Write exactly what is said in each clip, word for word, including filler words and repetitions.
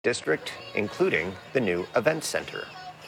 district, including the new event center.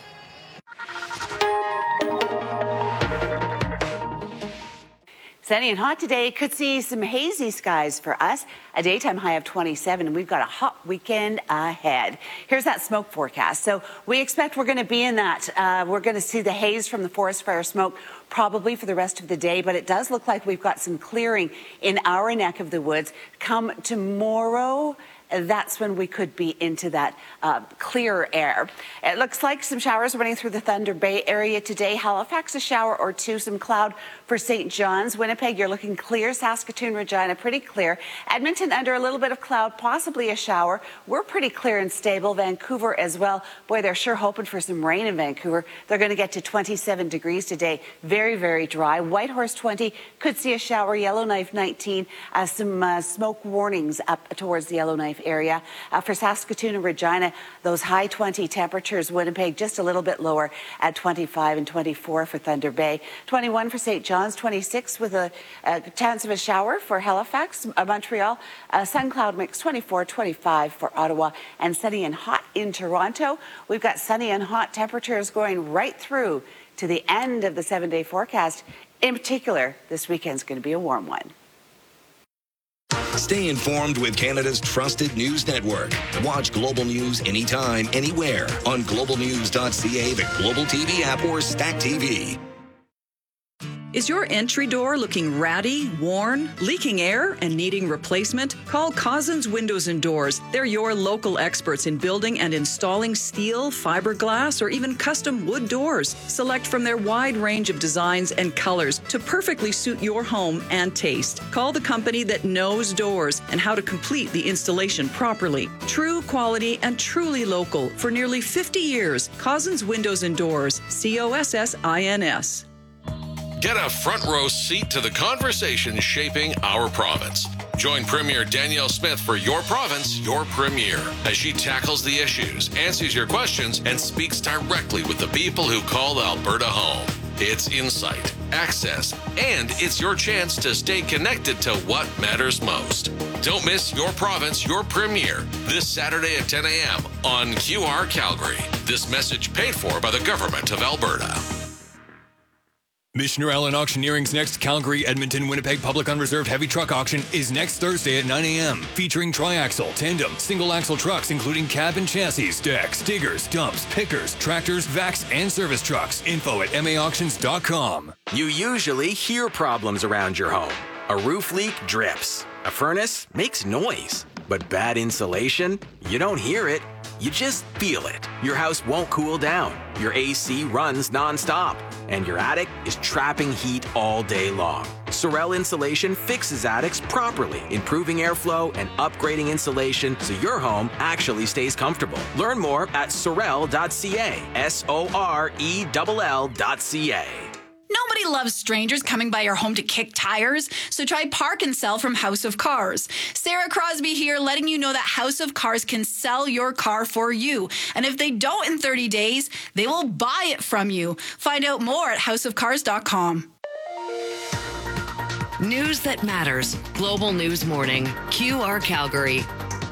Sunny and hot today. Could see some hazy skies for us. A daytime high of twenty-seven, and we've got a hot weekend ahead. Here's that smoke forecast. So we expect we're going to be in that. Uh, we're going to see the haze from the forest fire smoke probably for the rest of the day, but it does look like we've got some clearing in our neck of the woods. Come tomorrow, that's when we could be into that uh, clearer air. It looks like some showers running through the Thunder Bay area today. Halifax, a shower or two, some cloud for Saint John's. Winnipeg, you're looking clear. Saskatoon, Regina, pretty clear. Edmonton, under a little bit of cloud, possibly a shower. We're pretty clear and stable. Vancouver as well. Boy, they're sure hoping for some rain in Vancouver. They're going to get to twenty-seven degrees today. Very, very dry. Whitehorse, twenty. Could see a shower. Yellowknife, nineteen. Uh, some uh, smoke warnings up towards the Yellowknife area. Uh, for Saskatoon and Regina, those high twenty temperatures. Winnipeg just a little bit lower at twenty-five and twenty-four for Thunder Bay. twenty-one for Saint John's, twenty-six with a, a chance of a shower for Halifax. Uh, Montreal, uh, sun cloud mix, twenty-four, twenty-five for Ottawa, and sunny and hot in Toronto. We've got sunny and hot temperatures going right through to the end of the seven-day forecast. In particular, this weekend's going to be a warm one. Stay informed with Canada's trusted news network. Watch Global News anytime, anywhere on global news dot c a, the Global T V app, or Stack T V. Is your entry door looking ratty, worn, leaking air, and needing replacement? Call Cousins Windows and Doors. They're your local experts in building and installing steel, fiberglass, or even custom wood doors. Select from their wide range of designs and colors to perfectly suit your home and taste. Call the company that knows doors and how to complete the installation properly. True quality and truly local for nearly fifty years. Cousins Windows and Doors. C O S S I N S. Get a front row seat to the conversation shaping our province. Join Premier Danielle Smith for Your Province, Your Premier, as she tackles the issues, answers your questions, and speaks directly with the people who call Alberta home. It's insight, access, and it's your chance to stay connected to what matters most. Don't miss Your Province, Your Premier this Saturday at ten a.m. on Q R Calgary. This message paid for by the Government of Alberta. Missioner Allen Auctioneering's next Calgary, Edmonton, Winnipeg Public Unreserved Heavy Truck Auction is next Thursday at nine a.m. featuring triaxle, tandem, single-axle trucks including cab and chassis, decks, diggers, dumps, pickers, tractors, vacs, and service trucks. Info at m a auctions dot com. You usually hear problems around your home. A roof leak drips. A furnace makes noise. But bad insulation? You don't hear it. You just feel it. Your house won't cool down. Your A C runs nonstop. And your attic is trapping heat all day long. Sorel Insulation fixes attics properly, improving airflow and upgrading insulation so your home actually stays comfortable. Learn more at sorel dot c a. S O R E L L dot c a. Nobody loves strangers coming by your home to kick tires, so try Park and Sell from House of Cars. Sarah Crosby here, letting you know that House of Cars can sell your car for you. And if they don't in thirty days, they will buy it from you. Find out more at house of cars dot com. News that matters. Global News Morning. Q R Calgary.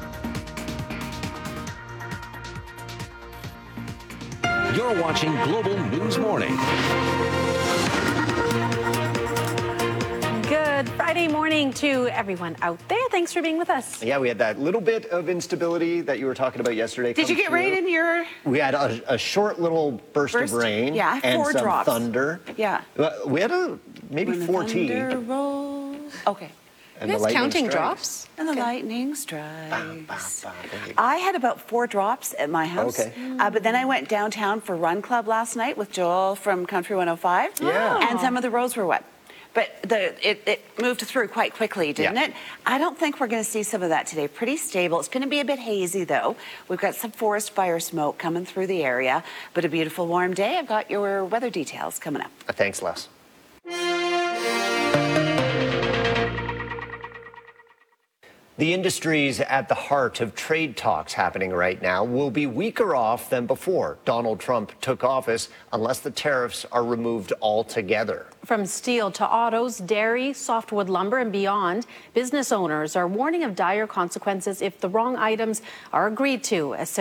You're watching Global News Morning. Good Friday morning to everyone out there. Thanks for being with us. Yeah, we had that little bit of instability that you were talking about yesterday. Did you get through. rain in your... We had a, a short little burst, burst of rain. Yeah, and four some drops. thunder. Yeah. We had a maybe when fourteen. The thunder rolls. Okay. And you the guys counting strikes. drops? And the okay. lightning strikes. Bam, bam, bam, I had about four drops at my house. Okay. Uh, but then I went downtown for Run Club last night with Joel from Country one oh five. Yeah. And some of the roads were wet. But the, it, it moved through quite quickly, didn't yeah. it? I don't think we're going to see some of that today. Pretty stable. It's going to be a bit hazy, though. We've got some forest fire smoke coming through the area, but a beautiful warm day. I've got your weather details coming up. Uh, thanks, Les. The industries at the heart of trade talks happening right now will be weaker off than before Donald Trump took office unless the tariffs are removed altogether. From steel to autos, dairy, softwood lumber, and beyond, business owners are warning of dire consequences if the wrong items are agreed to. As